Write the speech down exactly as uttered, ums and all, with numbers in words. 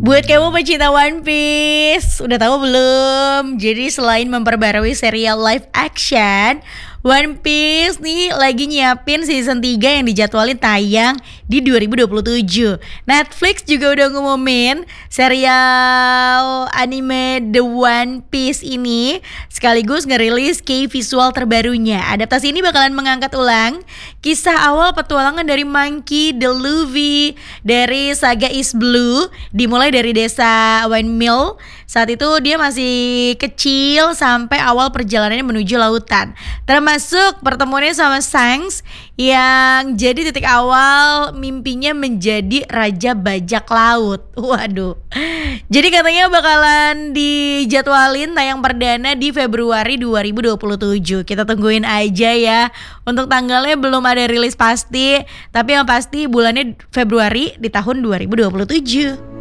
Buat kamu pecinta One Piece, udah tahu belum? Jadi selain memperbarui serial live action, One Piece nih lagi nyiapin season tiga yang dijadwalin tayang di dua ribu dua puluh tujuh. Netflix juga udah ngumumin serial anime The One Piece ini sekaligus ngerilis key visual terbarunya. Adaptasi ini bakalan mengangkat ulang kisah awal petualangan dari Monkey D. Luffy dari saga East Blue, dimulai dari desa Wine Mill. Saat itu dia masih kecil sampai awal perjalanannya menuju lautan, termasuk pertemuannya sama Shanks yang jadi titik awal mimpinya menjadi raja bajak laut. Waduh. Jadi katanya bakalan dijadwalin tayang perdana di Februari dua ribu dua puluh tujuh. Kita tungguin aja ya. Untuk tanggalnya belum ada rilis pasti, tapi yang pasti bulannya Februari di tahun dua ribu dua puluh tujuh.